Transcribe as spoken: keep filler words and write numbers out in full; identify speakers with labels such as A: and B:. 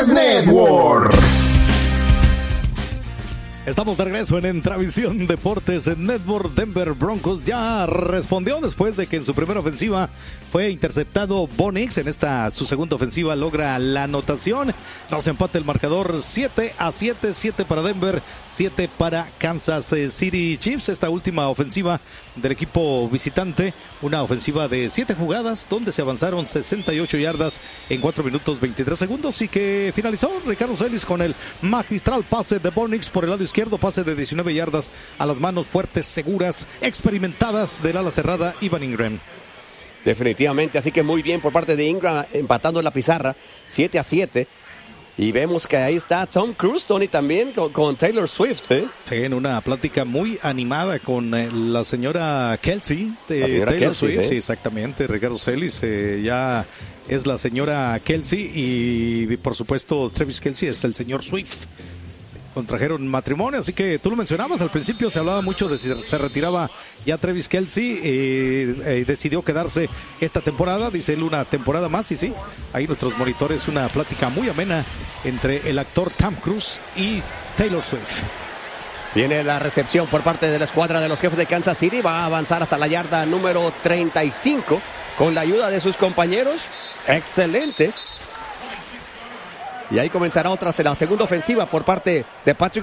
A: Deportes Network.
B: Estamos de regreso en Entravisión Deportes en Network. Denver Broncos ya respondió después de que en su primera ofensiva fue interceptado Bo Nix. En esta su segunda ofensiva logra la anotación. Nos empata el marcador siete a siete, siete para Denver, siete para Kansas City Chiefs. Esta última ofensiva del equipo visitante, una ofensiva de siete jugadas donde se avanzaron sesenta y ocho yardas en cuatro minutos veintitrés segundos y que finalizó Ricardo Celis con el magistral pase de Bo Nix por el lado izquierdo, pase de diecinueve yardas a las manos fuertes, seguras, experimentadas del ala cerrada Evan Ingram.
C: Definitivamente, así que muy bien por parte de Ingram, empatando la pizarra, siete a siete. Y vemos que ahí está Tom Cruise, Tony, también con, con Taylor Swift, ¿eh?
B: Sí, en una plática muy animada con eh, la señora Kelsey de
C: la señora
B: Taylor
C: Kelsey,
B: Swift.
C: ¿eh?
B: Sí, exactamente, Ricardo Celis eh, ya es la señora Kelsey y por supuesto Travis Kelsey es el señor Swift. Contrajeron matrimonio, así que tú lo mencionabas al principio, se hablaba mucho de si se retiraba ya Travis Kelsey, eh, eh, decidió quedarse esta temporada, dice él una temporada más y sí, ahí nuestros monitores, una plática muy amena entre el actor Tom Cruise y Taylor Swift.
C: Viene la recepción por parte de la escuadra de los Jefes de Kansas City, va a avanzar hasta la yarda número treinta y cinco con la ayuda de sus compañeros, excelente. Y ahí comenzará otra, la segunda ofensiva por parte de Patrick